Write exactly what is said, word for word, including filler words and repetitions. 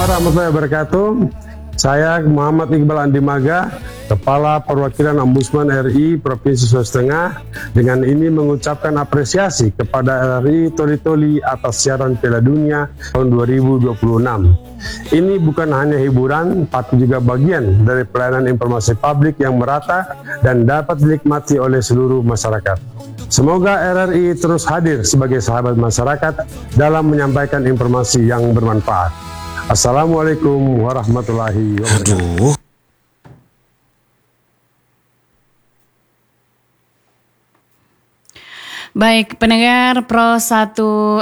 warahmatullahi wabarakatuh. Saya Muhammad Iqbal Andi Maga, Kepala Perwakilan Ombudsman R I Provinsi Sulawesi Tengah, dengan ini mengucapkan apresiasi kepada R I Toli Toli atas siaran Piala Dunia tahun dua ribu dua puluh enam. Ini bukan hanya hiburan, tapi juga bagian dari pelayanan informasi publik yang merata dan dapat dinikmati oleh seluruh masyarakat. Semoga R R I terus hadir sebagai sahabat masyarakat dalam menyampaikan informasi yang bermanfaat. Assalamualaikum warahmatullahi wabarakatuh. Baik, pendengar Pro satu